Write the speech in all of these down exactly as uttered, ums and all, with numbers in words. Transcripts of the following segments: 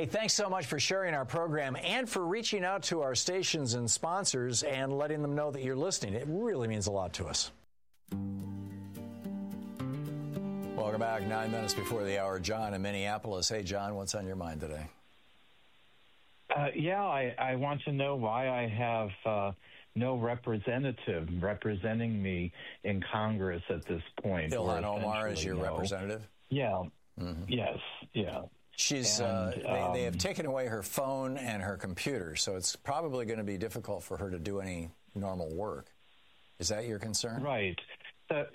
Hey, thanks so much for sharing our program and for reaching out to our stations and sponsors and letting them know that you're listening. It really means a lot to us. Welcome back. Nine minutes before the hour. John in Minneapolis. Hey, John, what's on your mind today? Uh, yeah, I, I want to know why I have uh, no representative representing me in Congress at this point. Ilhan Omar is your no. representative? Yeah. Mm-hmm. Yes. Yeah. She's. And, uh, they, um, they have taken away her phone and her computer, so it's probably going to be difficult for her to do any normal work. Is that your concern? Right. The,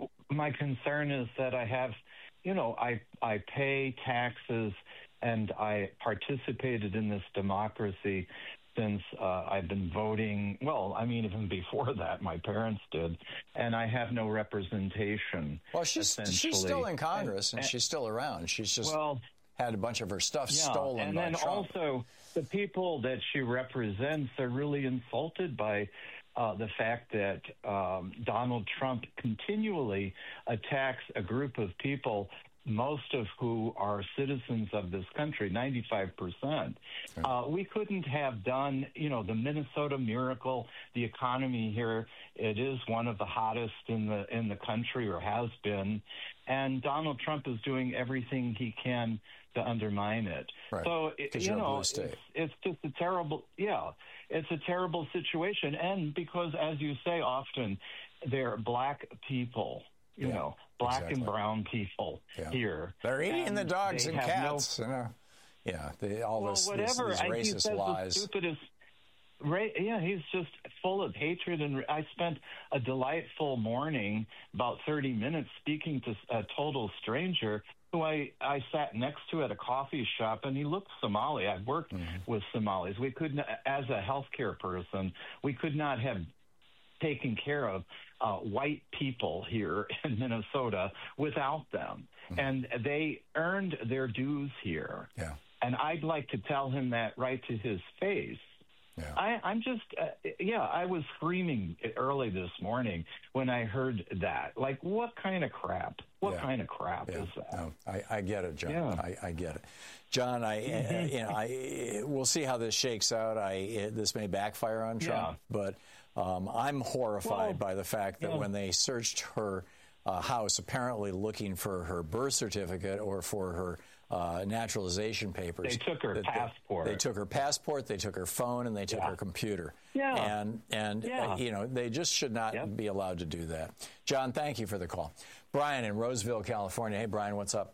my concern is that I have, you know, I I pay taxes and I participated in this democracy since uh, I've been voting. Well, I mean, even before that, my parents did, and I have no representation. Well, she's she's still in Congress and, and, and she's still around. She's just well, had a bunch of her stuff yeah, stolen and by then Trump. Also, the people that she represents are really insulted by uh, the fact that um, Donald Trump continually attacks a group of people, most of who are citizens of this country, ninety-five percent. Uh, we couldn't have done, you know, the Minnesota miracle, the economy here. It is one of the hottest in the in the country, or has been. And Donald Trump is doing everything he can to undermine it. Right. So, it, you know, it's, it's just a terrible, yeah, it's a terrible situation. And because, as you say often, they're black people. You yeah, know, black exactly. and brown people yeah. here. They're eating and the dogs and cats. No, you know, yeah, they, all well, this, whatever. these, these racist I, he lies. The stupidest, ra- yeah, he's just full of hatred. And I spent a delightful morning, about thirty minutes, speaking to a total stranger who I, I sat next to at a coffee shop, and he looked Somali. I've worked mm-hmm. with Somalis. We couldn't, as a healthcare person, we could not have taken care of uh, white people here in Minnesota without them. Mm-hmm. And they earned their dues here. Yeah. And I'd like to tell him that right to his face. Yeah. I, I'm just, uh, yeah, I was screaming early this morning when I heard that. Like, what kind of crap? What yeah. kind of crap yeah. is that? No, I, I get it, John. Yeah. I, I get it. John, I, mm-hmm. you know, I, we'll see how this shakes out. I, it, this may backfire on Trump, yeah. but um, I'm horrified well, by the fact that yeah. when they searched her uh, house, apparently looking for her birth certificate or for her uh, naturalization papers. They took her that, passport. They, they took her passport, they took her phone, and they took yeah. her computer. Yeah. And, and yeah. uh, you know, they just should not yep. be allowed to do that. John, thank you for the call. Brian in Roseville, California. Hey, Brian, what's up?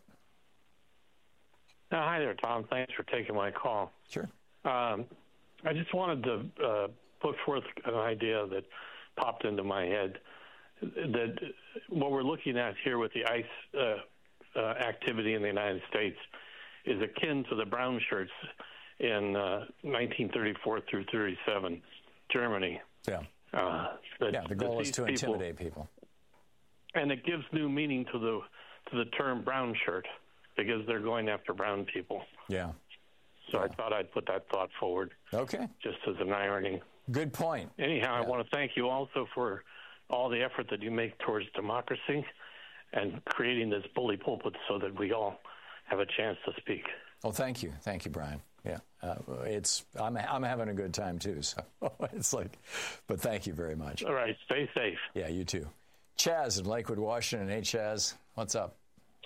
Uh, hi there, Tom. Thanks for taking my call. Sure. Um, I just wanted to uh, put forth an idea that popped into my head, that what we're looking at here with the ICE uh, uh, activity in the United States is akin to the brown shirts in uh, nineteen thirty-four through thirty-seven, Germany. Yeah. Uh, that, yeah, the goal is to people, intimidate people. And it gives new meaning to the to the term brown shirt, because they're going after brown people. Yeah. So yeah. I thought I'd put that thought forward. Okay. Just as an irony. Good point. Anyhow, yeah. I want to thank you also for all the effort that you make towards democracy and creating this bully pulpit so that we all have a chance to speak. Well, thank you. Thank you, Brian. Yeah. Uh, it's I'm I'm having a good time, too. So it's like, but thank you very much. All right. Stay safe. Yeah, you too. Chaz in Lakewood, Washington. Hey, Chaz. What's up?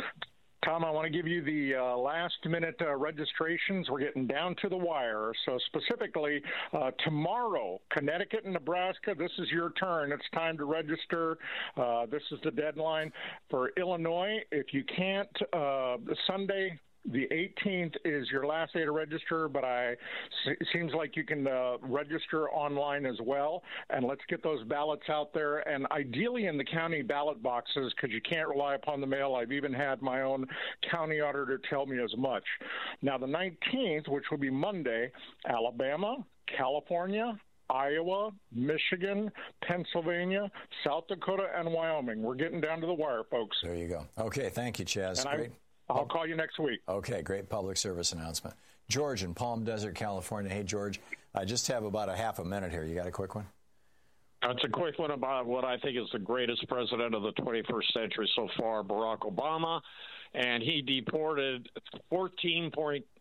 Tom, I want to give you the uh, last-minute uh, registrations. We're getting down to the wire. So specifically, uh, tomorrow, Connecticut and Nebraska, this is your turn. It's time to register. Uh, this is the deadline. For Illinois, if you can't, uh, Sunday, the eighteenth is your last day to register, but I, it seems like you can uh, register online as well. And let's get those ballots out there, and ideally in the county ballot boxes, because you can't rely upon the mail. I've even had my own county auditor tell me as much. Now, the nineteenth, which will be Monday, Alabama, California, Iowa, Michigan, Pennsylvania, South Dakota, and Wyoming. We're getting down to the wire, folks. There you go. Okay, thank you, Chaz. And Great. I'll call you next week. Okay, great public service announcement. George in Palm Desert, California. Hey, George, I just have about a half a minute here. You got a quick one? It's a quick one about what I think is the greatest president of the twenty-first century so far, Barack Obama. And he deported fourteen point